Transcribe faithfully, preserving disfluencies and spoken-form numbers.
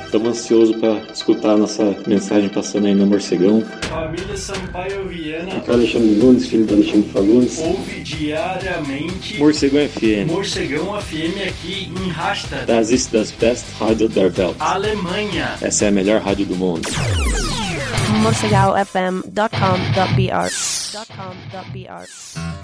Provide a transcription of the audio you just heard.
Estamos ansiosos para escutar a nossa mensagem passando aí no Morcegão. Família Sampaio Viana. Aqui é o Alexandre Nunes, filho do Alexandre Fagundes. Ouve diariamente Morcegão F M. Morcegão F M aqui em Rasta. Das ist das best Radio der Welt. Alemanha. Essa é a melhor rádio do mundo. morcegão f m ponto com ponto b r